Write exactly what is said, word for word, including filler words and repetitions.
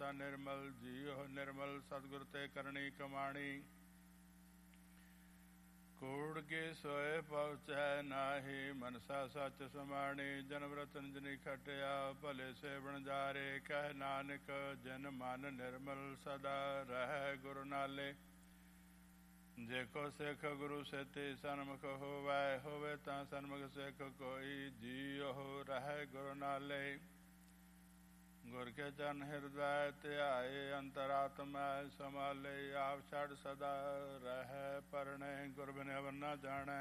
ਸਦਾ ਨਿਰਮਲ। ਜੀਉ ਨਿਰਮਲ ਸਤਿਗੁਰ ਤੇ ਕਰਨੀ ਕਮਾਣੀ। ਕੂੜ ਕੀ ਸੋਏ ਪਹੁੰਚੈ ਨਾਹੀ, ਮਨਸਾ ਸੱਚ ਸਮਾਣੀ। ਜਨਮ ਰਤਨ ਜਨੀ ਖਟਿਆ, ਭਲੇ ਸੇਵਣ ਜਾਰੇ। ਕਹਿ ਨਾਨਕ ਜਿਨ ਮਨ ਨਿਰਮਲ, ਸਦਾ ਰਹਿ ਗੁਰੂ ਨਾਲੇ। ਜੇ ਕੋ ਸਿੱਖ ਗੁਰੂ ਸੇਤੀ ਸਨਮੁਖ ਹੋਵੈ, ਹੋਵੇ ਤਾਂ ਸਨਮੁਖ ਸਿੱਖ ਕੋਈ। ਜੀਉ ਰਹਿ ਗੁਰੂ ਨਾਲੇ। ਗੁਰ ਕੇ ਚਰਨ ਹਿਰਦੈ ਧਿਆਏ, ਅੰਤਰਾਤਮੈ ਸਮਾਲੇ। ਆਪ ਛੱਡ ਸਦਾ ਰਹਿ ਪਰਣੇ, ਗੁਰ ਬਿਨੁ ਅਵਰ ਨਾ ਜਾਣੈ।